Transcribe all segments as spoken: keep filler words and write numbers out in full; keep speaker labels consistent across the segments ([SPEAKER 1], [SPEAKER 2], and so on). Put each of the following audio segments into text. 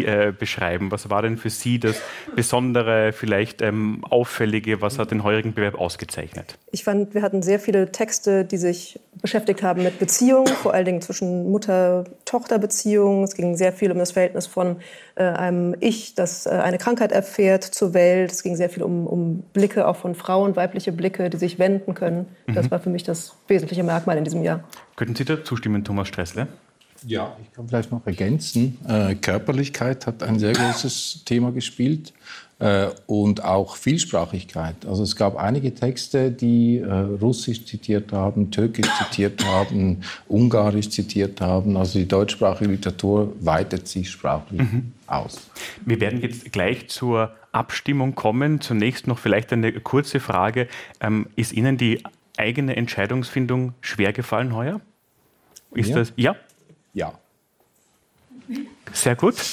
[SPEAKER 1] Sie äh, beschreiben? Was war denn für Sie das Besondere, vielleicht ähm, Auffällige? Was hat den heurigen Bewerb ausgezeichnet?
[SPEAKER 2] Ich fand, wir hatten sehr viele Texte, die sich beschäftigt haben mit Beziehungen, vor allen Dingen zwischen Mutter-Tochter-Beziehungen. Es ging sehr viel um das Verhältnis von äh, einem Ich, das äh, eine Krankheit erfährt, zur Welt. Es ging sehr viel um, um Blicke, auch von Frauen, weibliche Blicke, die sich wenden können. Mhm. Das war für mich das wesentliche Merkmal in diesem Jahr.
[SPEAKER 1] Könnten Sie da zustimmen, Thomas Stressle?
[SPEAKER 3] Ja, ich kann vielleicht noch ergänzen. Äh, Körperlichkeit hat ein sehr großes Thema gespielt äh, und auch Vielsprachigkeit. Also es gab einige Texte, die äh, Russisch zitiert haben, Türkisch zitiert haben, Ungarisch zitiert haben. Also die deutschsprachige Literatur weitet sich sprachlich mhm. aus.
[SPEAKER 1] Wir werden jetzt gleich zur Abstimmung kommen. Zunächst noch vielleicht eine kurze Frage. Ähm, ist Ihnen die eigene Entscheidungsfindung schwer gefallen heuer? Ist
[SPEAKER 3] ja.
[SPEAKER 1] das ja?
[SPEAKER 3] Ja.
[SPEAKER 1] Sehr gut.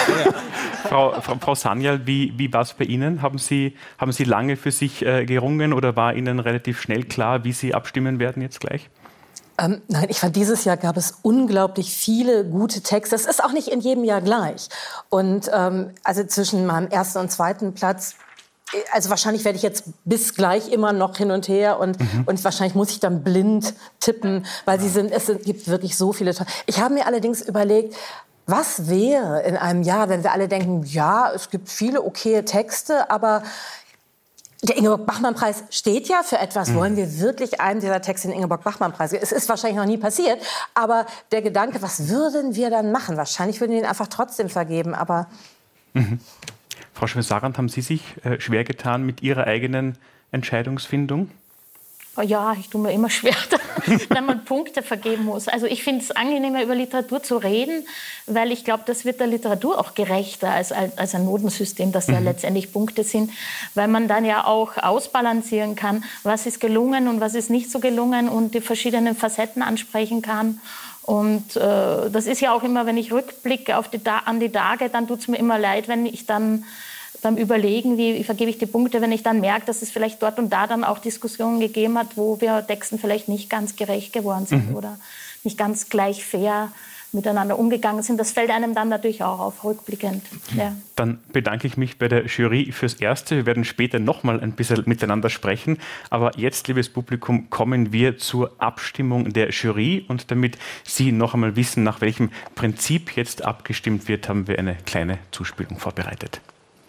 [SPEAKER 1] Frau, Frau, Frau Sanyal, wie, wie war es bei Ihnen? Haben Sie, haben Sie lange für sich äh, gerungen oder war Ihnen relativ schnell klar, wie Sie abstimmen werden jetzt gleich?
[SPEAKER 4] Ähm, nein, ich fand, dieses Jahr gab es unglaublich viele gute Texte. Das ist auch nicht in jedem Jahr gleich. Und ähm, also zwischen meinem ersten und zweiten Platz, also wahrscheinlich werde ich jetzt bis gleich immer noch hin und her und, mhm. und wahrscheinlich muss ich dann blind tippen, weil sie sind, es gibt wirklich so viele. Ich habe mir allerdings überlegt, was wäre in einem Jahr, wenn wir alle denken, ja, es gibt viele okaye Texte, aber der Ingeborg-Bachmann-Preis steht ja für etwas. Mhm. Wollen wir wirklich einen dieser Texte den Ingeborg-Bachmann-Preis geben? Es ist wahrscheinlich noch nie passiert, aber der Gedanke, was würden wir dann machen? Wahrscheinlich würden wir ihn einfach trotzdem vergeben, aber...
[SPEAKER 1] Mhm. Frau Schweiz-Sarand, haben Sie sich äh, schwer getan mit Ihrer eigenen Entscheidungsfindung?
[SPEAKER 5] Oh ja, ich tue mir immer schwer, wenn man Punkte vergeben muss. Also ich finde es angenehmer, über Literatur zu reden, weil ich glaube, das wird der Literatur auch gerechter als, als ein Notensystem, das ja mhm. letztendlich Punkte sind, weil man dann ja auch ausbalancieren kann, was ist gelungen und was ist nicht so gelungen und die verschiedenen Facetten ansprechen kann. Und äh, das ist ja auch immer, wenn ich rückblicke auf die an die Tage, dann tut es mir immer leid, wenn ich dann beim Überlegen, wie vergebe ich die Punkte, wenn ich dann merke, dass es vielleicht dort und da dann auch Diskussionen gegeben hat, wo wir Texten vielleicht nicht ganz gerecht geworden sind mhm. oder nicht ganz gleich fair miteinander umgegangen sind. Das fällt einem dann natürlich auch auf, rückblickend. Ja.
[SPEAKER 1] Dann bedanke ich mich bei der Jury fürs Erste. Wir werden später noch mal ein bisschen miteinander sprechen. Aber jetzt, liebes Publikum, kommen wir zur Abstimmung der Jury. Und damit Sie noch einmal wissen, nach welchem Prinzip jetzt abgestimmt wird, haben wir eine kleine Zuspielung vorbereitet.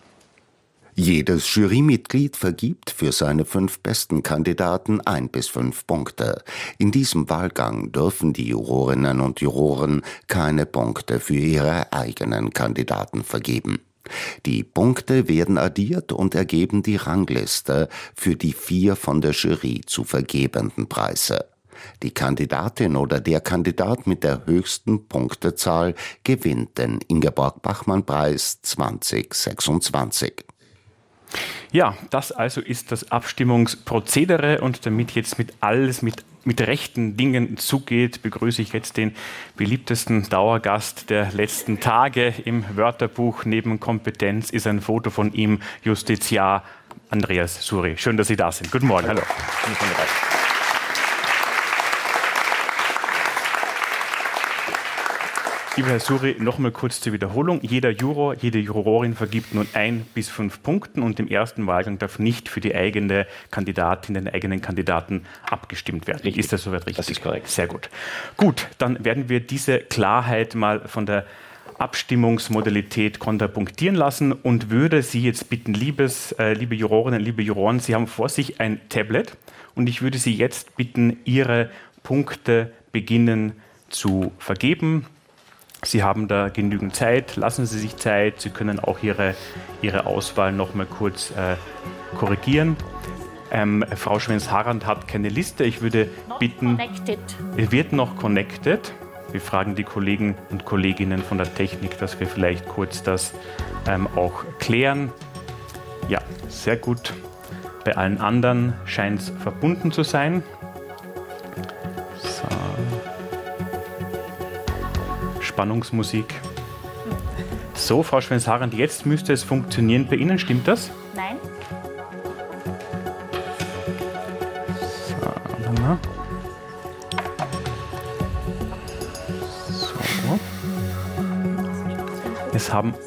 [SPEAKER 6] Jedes Jurymitglied vergibt für seine fünf besten Kandidaten ein bis fünf Punkte. In diesem Wahlgang dürfen die Jurorinnen und Juroren keine Punkte für ihre eigenen Kandidaten vergeben. Die Punkte werden addiert und ergeben die Rangliste für die vier von der Jury zu vergebenden Preise. Die Kandidatin oder der Kandidat mit der höchsten Punktezahl gewinnt den Ingeborg-Bachmann-Preis zwanzig sechsundzwanzig.
[SPEAKER 1] Ja, das also ist das Abstimmungsprozedere und damit jetzt mit alles mit, mit rechten Dingen zugeht, begrüße ich jetzt den beliebtesten Dauergast der letzten Tage im Wörterbuch. Neben Kompetenz ist ein Foto von ihm, Justiziar Andreas Suri. Schön, dass Sie da sind. Guten Morgen. Hallo. Hallo. Lieber Herr Suri, noch mal kurz zur Wiederholung. Jeder Juror, jede Jurorin vergibt nun ein bis fünf Punkten und im ersten Wahlgang darf nicht für die eigene Kandidatin, den eigenen Kandidaten abgestimmt werden. Richtig. Ist das soweit richtig?
[SPEAKER 7] Das ist korrekt.
[SPEAKER 1] Sehr gut. Gut, dann werden wir diese Klarheit mal von der Abstimmungsmodalität kontrapunktieren lassen und würde Sie jetzt bitten, liebes, äh, liebe Jurorinnen, liebe Juroren, Sie haben vor sich ein Tablet und ich würde Sie jetzt bitten, Ihre Punkte beginnen zu vergeben. Sie haben da genügend Zeit, lassen Sie sich Zeit. Sie können auch Ihre, Ihre Auswahl noch mal kurz äh, korrigieren. Ähm, Frau Schweiz-Sarand hat keine Liste. Ich würde
[SPEAKER 5] Not
[SPEAKER 1] bitten,
[SPEAKER 5] connected.
[SPEAKER 1] es wird noch connected. Wir fragen die Kollegen und Kolleginnen von der Technik, dass wir vielleicht kurz das ähm, auch klären. Ja, sehr gut. Bei allen anderen scheint es verbunden zu sein. So. Spannungsmusik. So, Frau Schweiz-Sarand, jetzt müsste es funktionieren bei Ihnen, stimmt das?
[SPEAKER 5] Nein.
[SPEAKER 1] So. So. Es haben